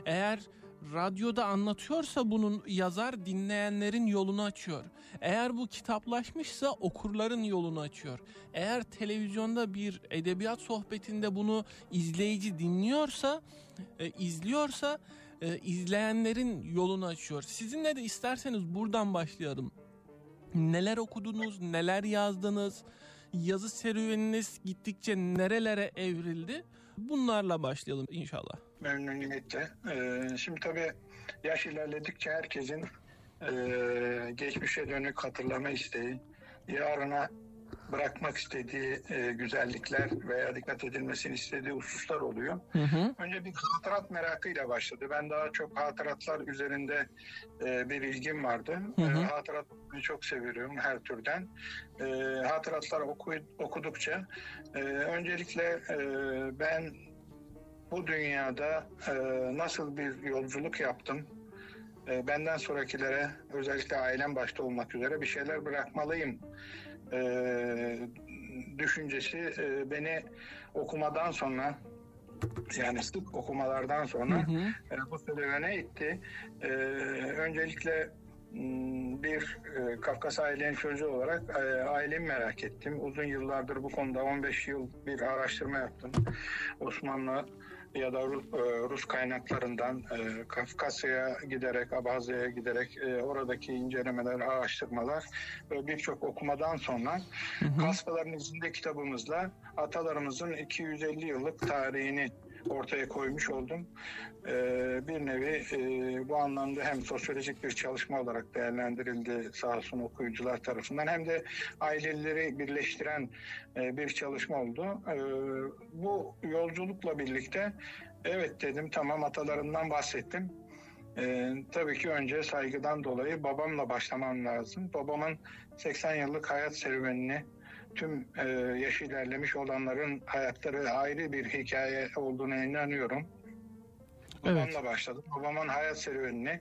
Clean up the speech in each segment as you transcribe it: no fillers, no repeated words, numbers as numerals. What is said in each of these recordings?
Eğer radyoda anlatıyorsa bunun yazar dinleyenlerin yolunu açıyor. Eğer bu kitaplaşmışsa okurların yolunu açıyor. Eğer televizyonda bir edebiyat sohbetinde bunu izleyici dinliyorsa, izliyorsa izleyenlerin yolunu açıyor. Sizinle de isterseniz buradan başlayalım. Neler okudunuz, neler yazdınız, yazı serüveniniz gittikçe nerelere evrildi? Bunlarla başlayalım inşallah. Memnuniyetle. Şimdi tabii yaş ilerledikçe herkesin geçmişe dönük hatırlama isteği, yarına bırakmak istediği güzellikler veya dikkat edilmesini istediği hususlar oluyor. Önce bir hatırat merakıyla başladı. Ben daha çok hatıratlar üzerinde bir ilgim vardı. Hatıratları çok seviyorum her türden. Hatıratlar okudukça öncelikle ben bu dünyada nasıl bir yolculuk yaptım, benden sonrakilere, özellikle ailem başta olmak üzere bir şeyler bırakmalıyım düşüncesi beni okumadan sonra, yani sık okumalardan sonra bu serüvene itti. Öncelikle bir Kafkas ailenin çocuğu olarak ailemi merak ettim. Uzun yıllardır bu konuda 15 yıl bir araştırma yaptım. Osmanlı ya da Rus kaynaklarından Kafkasya'ya giderek, Abhazya'ya giderek oradaki incelemeler, araştırmalar ve birçok okumadan sonra Kaspaların İzinde kitabımızla atalarımızın 250 yıllık tarihini ortaya koymuş oldum. Bir nevi bu anlamda hem sosyolojik bir çalışma olarak değerlendirildi sağ olsun okuyucular tarafından, hem de aileleri birleştiren bir çalışma oldu. Bu yolculukla birlikte evet dedim, tamam, atalarımdan bahsettim. Tabii ki önce saygıdan dolayı babamla başlamam lazım. Babamın 80 yıllık hayat serüvenini, tüm yaşı ilerlemiş olanların hayatları ayrı bir hikaye olduğuna inanıyorum. Babamla başladım. Babamın hayat serüvenini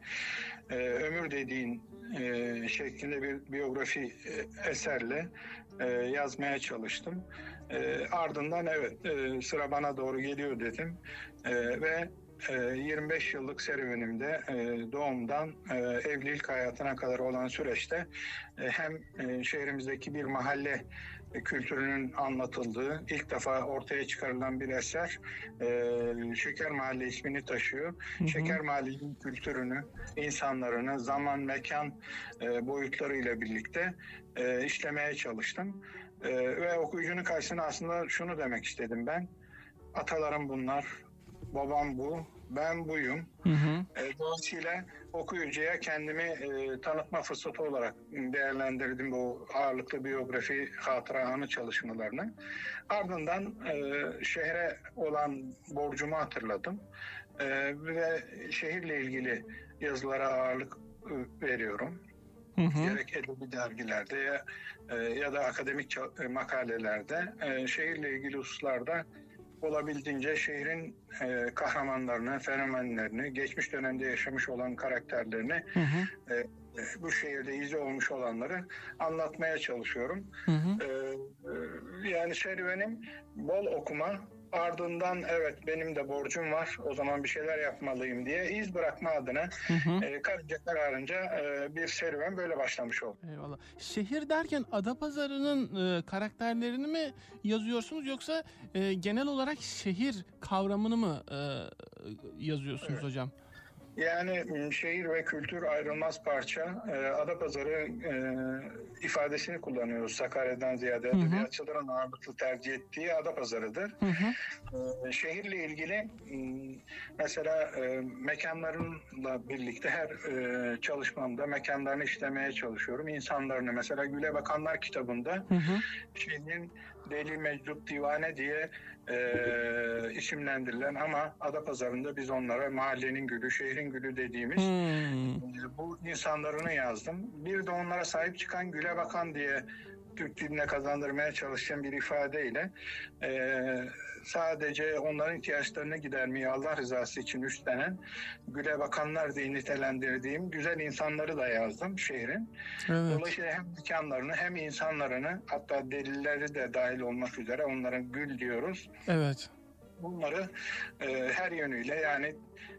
ömür dediğin şeklinde bir biyografi eserle yazmaya çalıştım. Ardından evet sıra bana doğru geliyor dedim ve 25 yıllık serüvenimde doğumdan evlilik hayatına kadar olan süreçte hem şehrimizdeki bir mahalle kültürünün anlatıldığı, ilk defa ortaya çıkarılan bir eser Şeker Mahalle ismini taşıyor. Şeker Mahalle'nin kültürünü, insanlarını, zaman, mekan boyutlarıyla birlikte işlemeye çalıştım. Ve okuyucunun karşısına aslında şunu demek istedim ben: atalarım bunlar, babam bu, ben buyum. Dolayısıyla okuyucuya kendimi tanıtma fırsatı olarak değerlendirdim bu ağırlıklı biyografi, hatıra, anı çalışmalarını. Ardından şehre olan borcumu hatırladım ve şehirle ilgili yazılara ağırlık veriyorum. Gerek edebi dergilerde ya da akademik makalelerde şehirle ilgili hususlarda olabildiğince şehrin kahramanlarını, fenomenlerini, geçmiş dönemde yaşamış olan karakterlerini, bu şehirde izi olmuş olanları anlatmaya çalışıyorum. Yani serüvenim bol okuma, ardından evet benim de borcum var, o zaman bir şeyler yapmalıyım diye iz bırakma adına karınca kararınca bir serüven böyle başlamış oldu. Eyvallah. Şehir derken Adapazarı'nın karakterlerini mi yazıyorsunuz, yoksa genel olarak şehir kavramını mı yazıyorsunuz hocam? Yani şehir ve kültür ayrılmaz parça. Adapazarı ifadesini kullanıyoruz. Sakarya'dan ziyade edebiyatçıların ağırlıklı tercih ettiği Adapazarı'dır. Şehirle ilgili mesela mekanlarla birlikte her çalışmamda mekanlarını işlemeye çalışıyorum. İnsanlarını, mesela Güle Bakanlar kitabında şehrin Deli, Meczup, Divane diye isimlendirilen ama Adapazarı'nda biz onlara mahallenin gülü, şehrin gülü dediğimiz bu insanlarını yazdım. Bir de onlara sahip çıkan Güle Bakan diye Türk diline kazandırmaya çalışan bir ifadeyle sadece onların ihtiyaçlarını gidermeyi Allah rızası için üstlenen Güle Bakanlar diye nitelendirdiğim güzel insanları da yazdım şehrin. Evet. Dolayısıyla hem mekanlarını hem insanlarını, hatta delileri de dahil olmak üzere onlara gül diyoruz. Evet. Bunları her yönüyle, yani